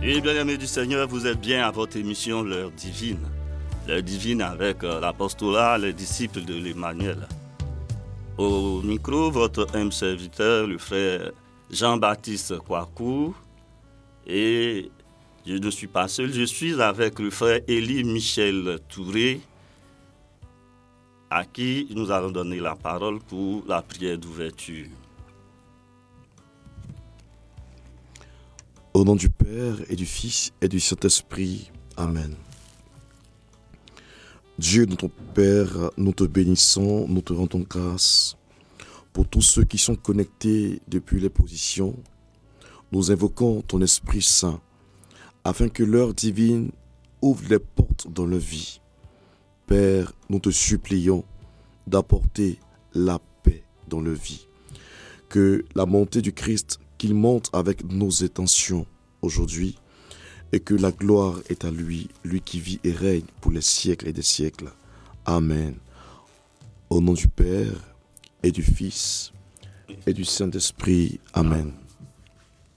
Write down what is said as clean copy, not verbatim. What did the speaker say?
Et bien-aimés du Seigneur, vous êtes bien à votre émission L'heure divine. L'heure divine avec l'apostolat, les disciples de l'Emmanuel. Au micro, votre humble serviteur, le frère Jean-Baptiste Kouakou. Et je ne suis pas seul, je suis avec le frère Élie Michel Touré, à qui nous allons donner la parole pour la prière d'ouverture. Au nom du Père et du Fils et du Saint-Esprit. Amen. Dieu, notre Père, nous te bénissons, nous te rendons grâce pour tous ceux qui sont connectés depuis les positions. Nous invoquons ton Esprit Saint afin que l'heure divine ouvre les portes dans leur vie. Père, nous te supplions d'apporter la paix dans leur vie. Que la montée du Christ, qu'il monte avec nos intentions aujourd'hui, et que la gloire est à lui, lui qui vit et règne pour les siècles et des siècles. Amen. Au nom du Père et du Fils et du Saint-Esprit. Amen.